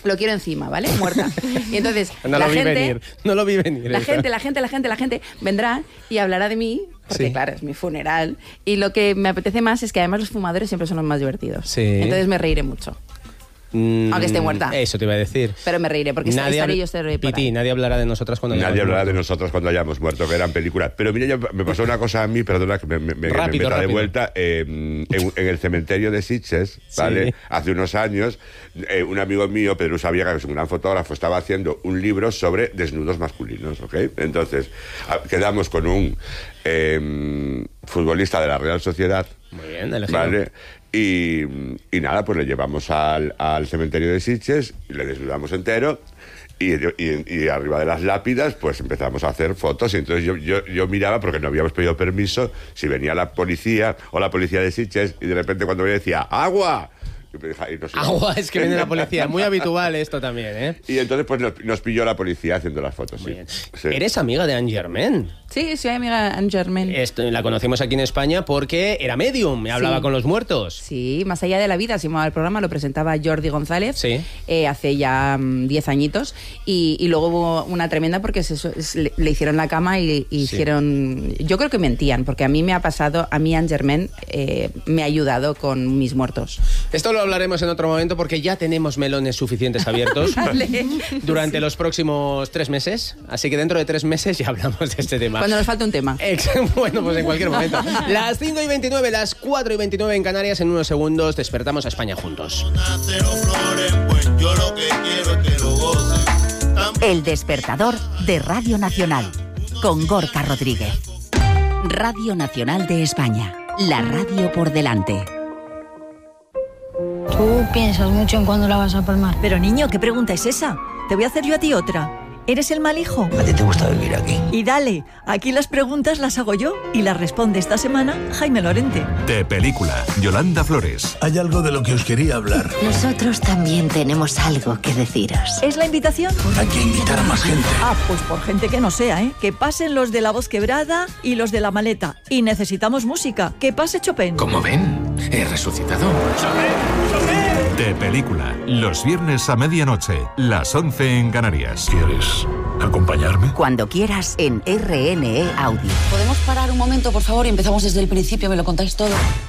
lo quiero encima, ¿vale? Muerta. Y entonces No lo vi venir. La gente vendrá y hablará de mí, porque claro, es mi funeral. Y lo que me apetece más es que además los fumadores siempre son los más divertidos. Sí. Entonces me reiré mucho. Aunque esté muerta. Eso te iba a decir. Pero me reiré, porque estaré yo estaré por ahí. Nadie hablará de nosotras cuando hayamos muerto, que eran películas. Pero mira, me pasó una cosa a mí, perdona que me meta de vuelta. En el cementerio de Sitges, ¿vale? Sí. Hace unos años, un amigo mío, Pedro Sabiega, que es un gran fotógrafo, estaba haciendo un libro sobre desnudos masculinos, ¿ok? Entonces, quedamos con un futbolista de la Real Sociedad. Muy bien, elegido. ¿Vale? Y nada, pues le llevamos al cementerio de Sitges, le desnudamos entero y arriba de las lápidas pues empezamos a hacer fotos. Y entonces yo miraba, porque no habíamos pedido permiso, si venía la policía o la policía de Sitges, y de repente cuando me decía ¡agua! Agua, es que viene la policía. Muy habitual esto también, ¿eh? Y entonces pues nos pilló la policía haciendo las fotos. Muy bien. Sí. ¿Eres amiga de Anne Germain? Sí, soy amiga de Anne Germain. La conocimos aquí en España porque era medium, me hablaba con los muertos. Sí, Más allá de la vida, se llamaba el programa, lo presentaba Jordi González hace ya 10 añitos. Y luego hubo una tremenda porque le hicieron la cama y hicieron... Yo creo que mentían, porque a mí me ha pasado, a mí Anne Germain me ha ayudado con mis muertos. Esto lo hablaremos en otro momento porque ya tenemos melones suficientes abiertos durante los próximos 3 meses. Así que dentro de 3 meses ya hablamos de este tema. Cuando nos falte un tema. Bueno, pues en cualquier momento. Las 5:29, las 4:29 en Canarias. En unos segundos despertamos a España juntos. El despertador de Radio Nacional con Gorka Rodríguez. Radio Nacional de España. La radio por delante. Tú piensas mucho en cuándo la vas a palmar. Pero niño, ¿qué pregunta es esa? Te voy a hacer yo a ti otra. ¿Eres el mal hijo? ¿A ti te gusta vivir aquí? Y dale, aquí las preguntas las hago yo y las responde esta semana Jaime Lorente. De Película, Yolanda Flores. Hay algo de lo que os quería hablar. Nosotros también tenemos algo que deciros. ¿Es la invitación? Hay que invitar a más gente. Pues por gente que no sea, ¿eh? Que pasen los de la voz quebrada y los de la maleta. Y necesitamos música. Que pase Chopin. Como ven, he resucitado. De Película, los viernes a medianoche, las 11 en Canarias. ¿Quieres acompañarme? Cuando quieras en RNE Audio. ¿Podemos parar un momento, por favor, y empezamos desde el principio? ¿Me lo contáis todo?